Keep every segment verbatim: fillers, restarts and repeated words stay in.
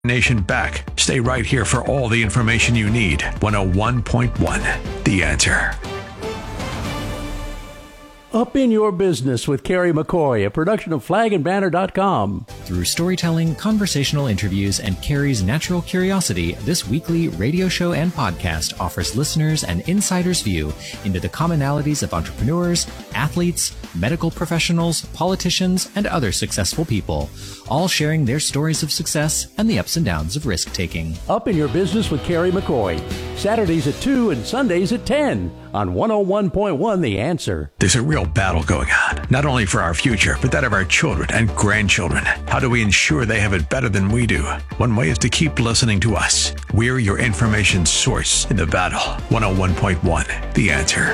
Nation back. Stay right here for all the information you need. one oh one point one, The Answer. Up in Your Business with Carrie McCoy, a production of flag and banner dot com. Through storytelling, conversational interviews, and Carrie's natural curiosity, this weekly radio show and podcast offers listeners an insider's view into the commonalities of entrepreneurs, athletes, medical professionals, politicians, and other successful people, all sharing their stories of success and the ups and downs of risk-taking. Up in Your Business with Carrie McCoy, Saturdays at two and Sundays at ten on one oh one point one The Answer. There's a real battle going on, not only for our future, but that of our children and grandchildren. How do we ensure they have it better than we do? One way is to keep listening to us. We're your information source in the battle. one oh one point one, The Answer.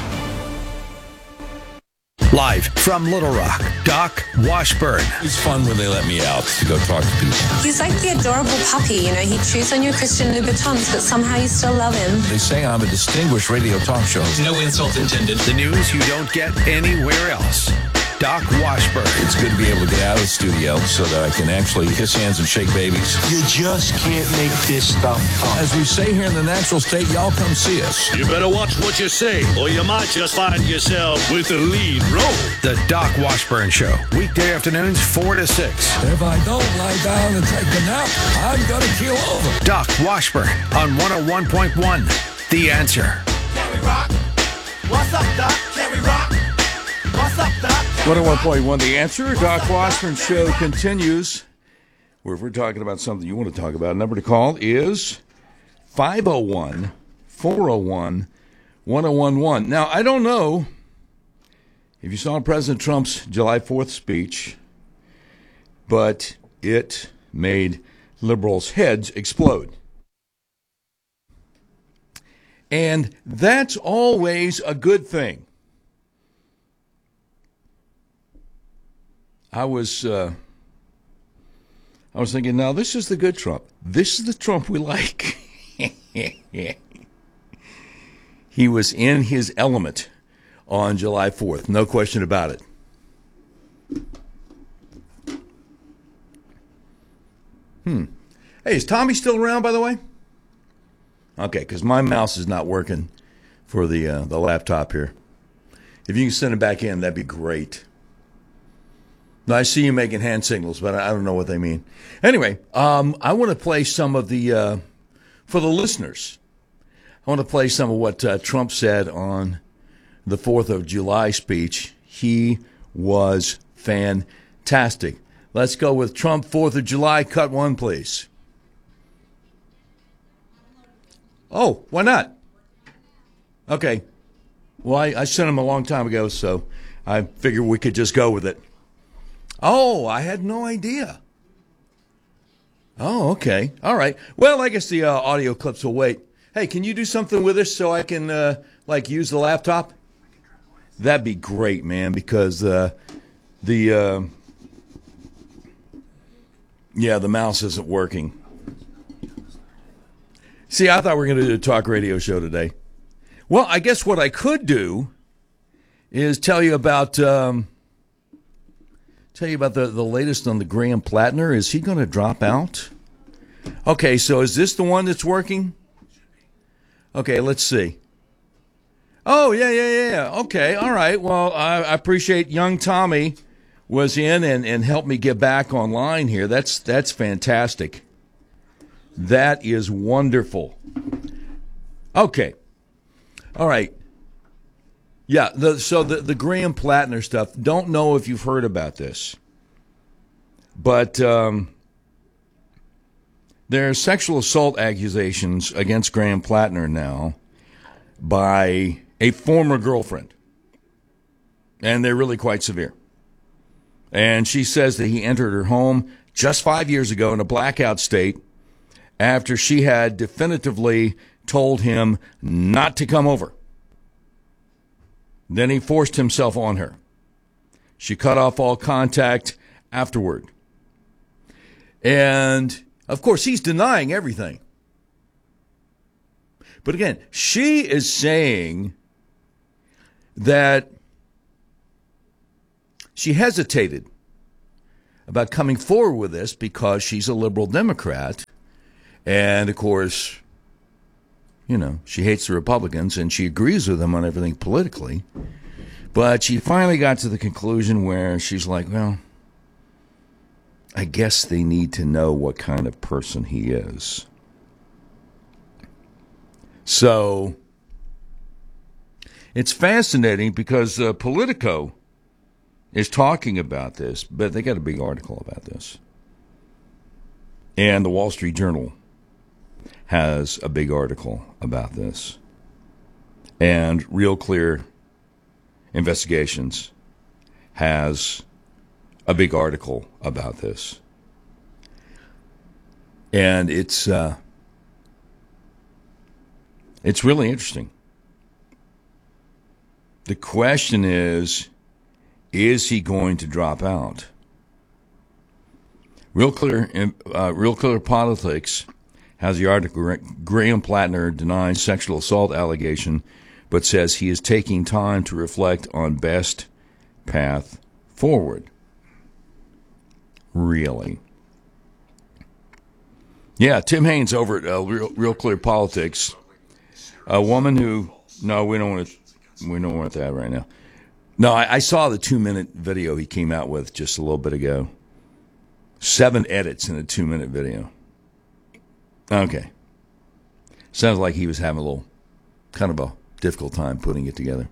Live from Little Rock, Doc Washburn. It's fun when they let me out to go talk to people. He's like the adorable puppy, you know. He chews on your Christian Louboutins, but somehow you still love him. They say I'm a distinguished radio talk show. No insult intended. The news you don't get anywhere else. Doc Washburn. It's good to be able to get out of the studio so that I can actually kiss hands and shake babies. You just can't make this stuff up. As we say here in the natural state, y'all come see us. You better watch what you say, or you might just find yourself with the lead role. The Doc Washburn Show. Weekday afternoons, four to six. If I don't lie down and take a nap, I'm going to keel over. Doc Washburn on one oh one point one, The Answer. Can we rock? What's up, Doc? Can we rock? What's up, Doc? one oh one point one The Answer. Doc Washburn Show continues. Where if we're talking about something you want to talk about, number to call is five oh one, four oh one, one oh one one. Now, I don't know if you saw President Trump's July fourth speech, but it made liberals' heads explode. And that's always a good thing. I was uh, I was thinking, now this is the good Trump. This is the Trump we like. He was in his element on July fourth, no question about it. Hmm. Hey, is Tommy still around, by the way? Okay, because my mouse is not working for the uh, the laptop here. If you can send it back in, that'd be great. I see you making hand signals, but I don't know what they mean. Anyway, um, I want to play some of the, uh, for the listeners, I want to play some of what uh, Trump said on the fourth of July speech. He was fantastic. Let's go with Trump, fourth of July. Cut one, please. Oh, why not? Okay. Well, I, I sent him a long time ago, so I figured we could just go with it. Oh, I had no idea. Oh, okay. All right. Well, I guess the uh, audio clips will wait. Hey, can you do something with this so I can, uh, like, use the laptop? That'd be great, man, because uh, the, uh, yeah, the mouse isn't working. See, I thought we were going to do a talk radio show today. Well, I guess what I could do is tell you about... Um, Tell you about the, the latest on the Graham Plattner. Is he going to drop out? Okay, so is this the one that's working? Okay, let's see. Oh, yeah, yeah, yeah. Okay, all right. Well, I, I appreciate young Tommy was in and, and helped me get back online here. That's that's fantastic. That is wonderful. Okay. All right. Yeah, the, so the, the Graham Plattner stuff, don't know if you've heard about this, but um, there are sexual assault accusations against Graham Plattner now by a former girlfriend, and they're really quite severe. And she says that he entered her home just five years ago in a blackout state after she had definitively told him not to come over. Then he forced himself on her. She cut off all contact afterward. And, of course, he's denying everything. But again, she is saying that she hesitated about coming forward with this because she's a liberal Democrat. And, of course, you know, she hates the Republicans and she agrees with them on everything politically. But she finally got to the conclusion where she's like, well, I guess they need to know what kind of person he is. So it's fascinating because uh, Politico is talking about this, but they got a big article about this. And the Wall Street Journal has a big article about this. And Real Clear Investigations has a big article about this. And it's uh, it's really interesting. The question is, is he going to drop out? Real Clear, uh, Real Clear Politics has the article, Graham Plattner denies sexual assault allegation, but says he is taking time to reflect on best path forward. Really? Yeah, Tim Haynes over at uh, Real, Real Clear Politics, a woman who, no, we don't want to, we don't want that right now. No, I, I saw the two-minute video he came out with just a little bit ago. Seven edits in a two-minute video. Okay. Sounds like he was having a little, kind of a difficult time putting it together.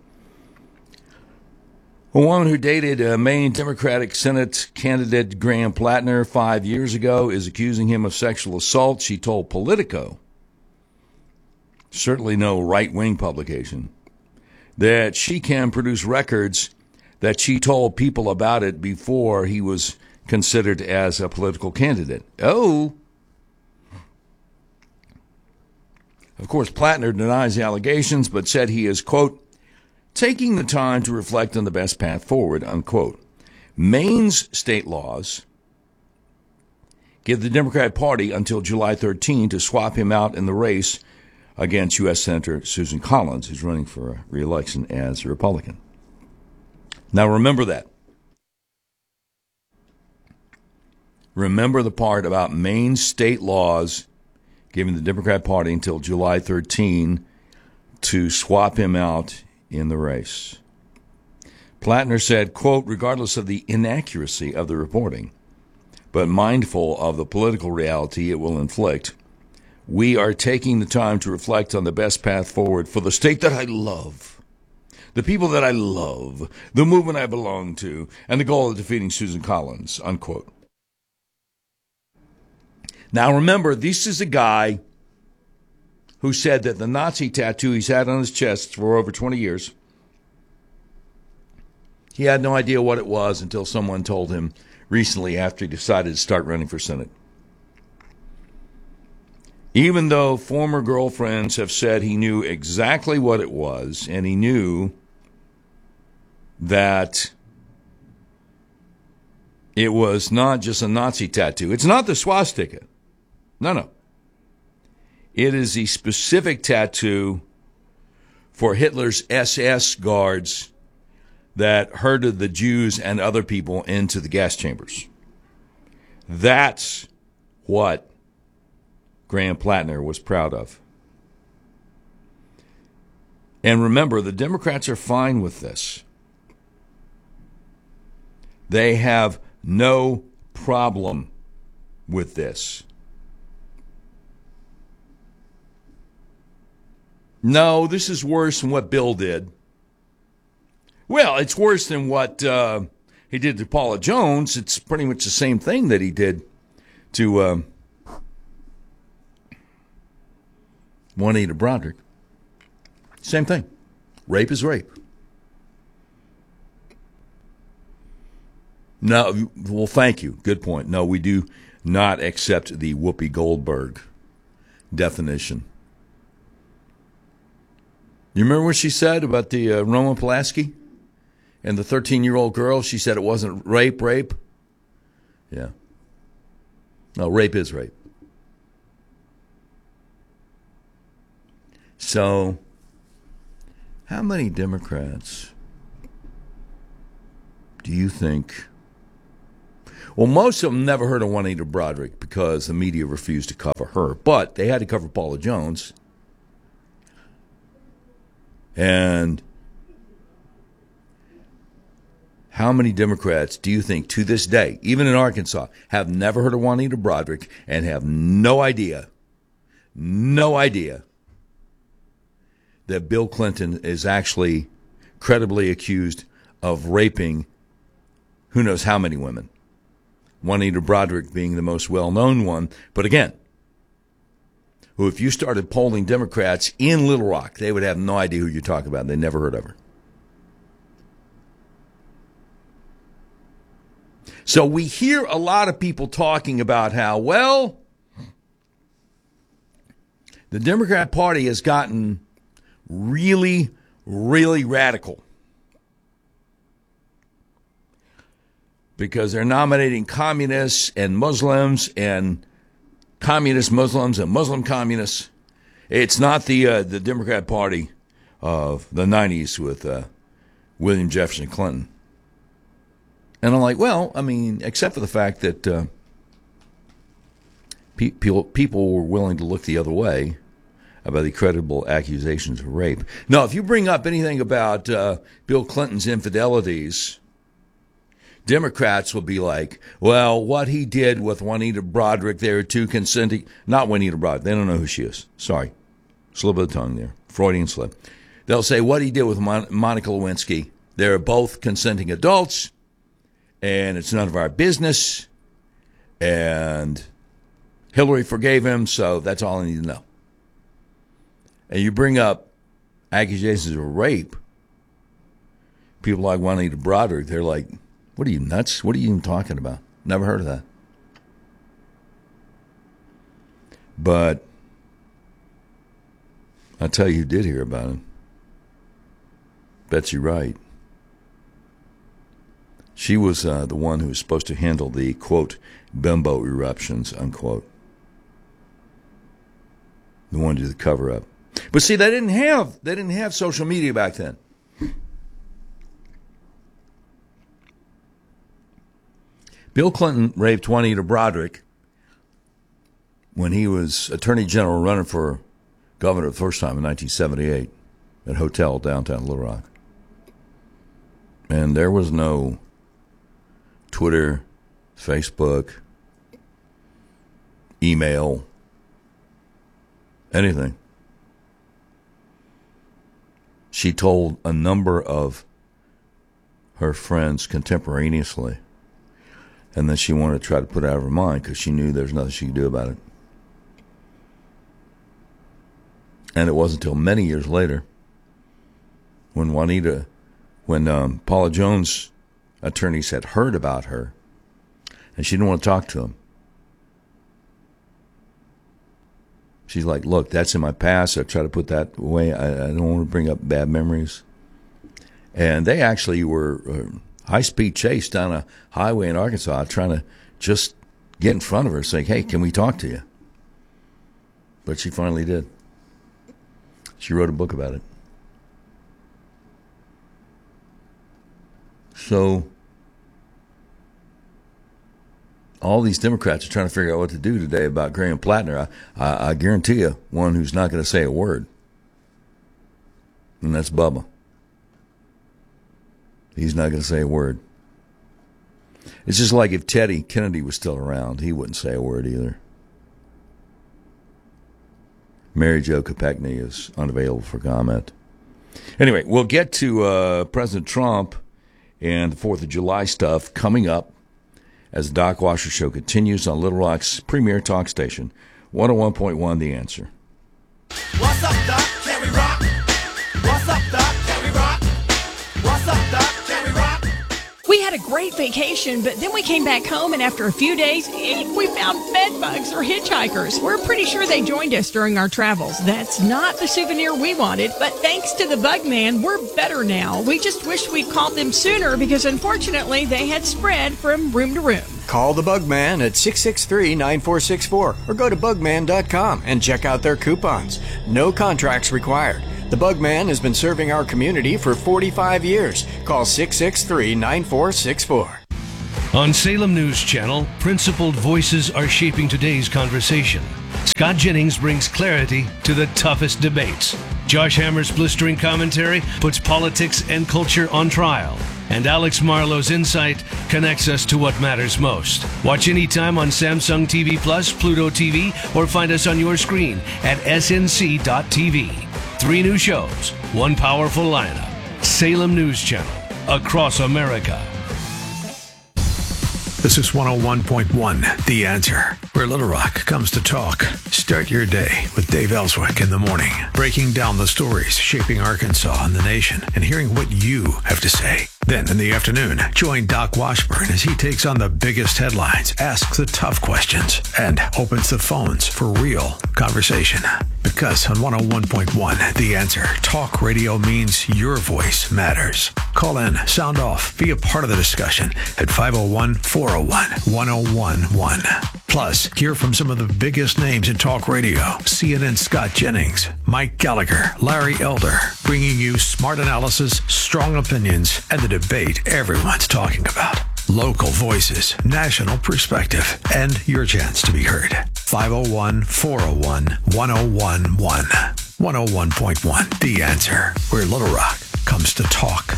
A woman who dated uh, Maine Democratic Senate candidate Graham Plattner five years ago is accusing him of sexual assault. She told Politico, certainly no right-wing publication, that she can produce records that she told people about it before he was considered as a political candidate. Oh. Of course, Plattner denies the allegations, but said he is, quote, taking the time to reflect on the best path forward, unquote. Maine's state laws give the Democratic Party until July thirteenth to swap him out in the race against U S Senator Susan Collins, who's running for re-election as a Republican. Now, remember that. Remember the part about Maine state laws giving the Democrat Party until July thirteenth to swap him out in the race. Plattner said, quote, regardless of the inaccuracy of the reporting, but mindful of the political reality it will inflict, we are taking the time to reflect on the best path forward for the state that I love, the people that I love, the movement I belong to, and the goal of defeating Susan Collins, unquote. Now, remember, this is a guy who said that the Nazi tattoo he's had on his chest for over twenty years, he had no idea what it was until someone told him recently after he decided to start running for Senate. Even though former girlfriends have said he knew exactly what it was, and he knew that it was not just a Nazi tattoo. It's not the swastika. No, no. It is the specific tattoo for Hitler's S S guards that herded the Jews and other people into the gas chambers. That's what Graham Plattner was proud of. And remember, the Democrats are fine with this. They have no problem with this. No, this is worse than what Bill did. Well, it's worse than what uh, he did to Paula Jones. It's pretty much the same thing that he did to uh, Juanita Broderick. Same thing. Rape is rape. No, well, thank you. Good point. No, we do not accept the Whoopi Goldberg definition. You remember what she said about the uh, Roman Pulaski and the thirteen-year-old girl? She said it wasn't rape, rape. Yeah. No, rape is rape. So, how many Democrats do you think Well, most of them never heard of Juanita Broaddrick because the media refused to cover her. But they had to cover Paula Jones. And how many Democrats do you think to this day, even in Arkansas, have never heard of Juanita Broaddrick and have no idea, no idea that Bill Clinton is actually credibly accused of raping who knows how many women? Juanita Broaddrick being the most well-known one. But again, who if you started polling Democrats in Little Rock, they would have no idea who you're talking about. They never heard of her. So we hear a lot of people talking about how, well, the Democrat Party has gotten really, really radical because they're nominating communists and Muslims and communist Muslims and Muslim communists. It's not the uh, the Democrat Party of the nineties with uh, William Jefferson Clinton. And I'm like, well, I mean, except for the fact that uh, pe- people, people were willing to look the other way about the credible accusations of rape. Now, if you bring up anything about uh, Bill Clinton's infidelities, Democrats will be like, well, what he did with Juanita Broaddrick, there are two consenting, not Juanita Broaddrick, they don't know who she is. Sorry. Slip of the tongue there. Freudian slip. They'll say what he did with Mon- Monica Lewinsky. They're both consenting adults, and it's none of our business, and Hillary forgave him, so that's all I need to know. And you bring up accusations of rape, people like Juanita Broaddrick, they're like, what are you, nuts? What are you even talking about? Never heard of that. But I'll tell you who did hear about it. Betsy Wright. She was uh, the one who was supposed to handle the, quote, bimbo eruptions, unquote. The one to do the cover-up. But see, they didn't have they didn't have social media back then. Bill Clinton raped Juanita Broaddrick when he was Attorney General running for governor the first time in nineteen seventy-eight at a hotel downtown Little Rock. And there was no Twitter, Facebook, email, anything. She told a number of her friends contemporaneously, and then she wanted to try to put it out of her mind because she knew there was nothing she could do about it. And it wasn't until many years later when Juanita, when um, Paula Jones' attorneys had heard about her, and she didn't want to talk to him. She's like, look, that's in my past. I try to put that away. I, I don't want to bring up bad memories. And they actually were uh, high-speed chase down a highway in Arkansas trying to just get in front of her saying, hey, can we talk to you? But she finally did. She wrote a book about it. So all these Democrats are trying to figure out what to do today about Graham Plattner. I, I, I guarantee you one who's not going to say a word. And that's Bubba. He's not going to say a word. It's just like if Teddy Kennedy was still around, he wouldn't say a word either. Mary Jo Kopechne is unavailable for comment. Anyway, we'll get to uh, President Trump and the fourth of July stuff coming up as the Doc Washer Show continues on Little Rock's premier talk station, one oh one point one The Answer. What's up, Doc? Can we rock? What's up, Doc? Can we rock? What's up, Doc? Can we rock? We had a great vacation, but then we came back home, and after a few days, we found bed bugs or hitchhikers. We're pretty sure they joined us during our travels. That's not the souvenir we wanted, but thanks to the Bug Man, we're better now. We just wish we'd called them sooner because, unfortunately, they had spread from room to room. Call the Bug Man at six six three, nine four six four or go to bugman dot com and check out their coupons. No contracts required. The Bug Man has been serving our community for forty-five years. Call six six three, nine four six four. On Salem News Channel, principled voices are shaping today's conversation. Scott Jennings brings clarity to the toughest debates. Josh Hammer's blistering commentary puts politics and culture on trial. And Alex Marlowe's insight connects us to what matters most. Watch anytime on Samsung T V Plus, Pluto T V, or find us on your screen at S N C dot T V. Three new shows, one powerful lineup. Salem News Channel, across America. This is one oh one point one, The Answer, where Little Rock comes to talk. Start your day with Dave Ellswick in the morning, breaking down the stories shaping Arkansas and the nation and hearing what you have to say. Then in the afternoon, join Doc Washburn as he takes on the biggest headlines, asks the tough questions, and opens the phones for real conversation. Because on one oh one point one, The Answer, talk radio means your voice matters. Call in, sound off, be a part of the discussion at five oh one, four oh one, one oh one one. Plus, hear from some of the biggest names in talk radio. C N N's Scott Jennings, Mike Gallagher, Larry Elder, bringing you smart analysis, strong opinions, and the debate everyone's talking about. Local voices, national perspective, and your chance to be heard. five oh one, four oh one, one oh one one. one oh one point one, The Answer, where Little Rock comes to talk.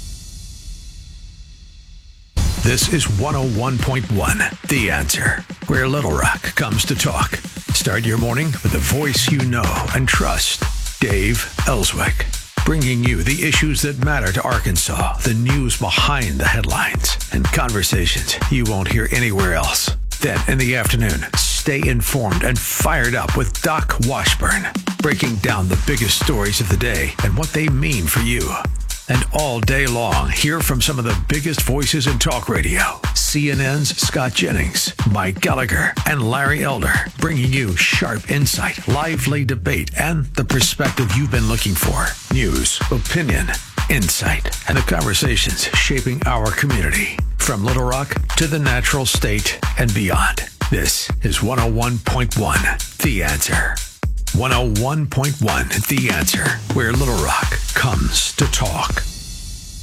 This is one oh one point one, The Answer, where Little Rock comes to talk. Start your morning with a voice you know and trust. Dave Ellswick, bringing you the issues that matter to Arkansas, the news behind the headlines, and conversations you won't hear anywhere else. Then in the afternoon, stay informed and fired up with Doc Washburn, breaking down the biggest stories of the day and what they mean for you. And all day long, hear from some of the biggest voices in talk radio. C N N's Scott Jennings, Mike Gallagher, and Larry Elder, bringing you sharp insight, lively debate, and the perspective you've been looking for. News, opinion, insight, and the conversations shaping our community. From Little Rock to the natural state and beyond. This is one oh one point one, The Answer. one oh one point one, The Answer, where Little Rock comes to talk.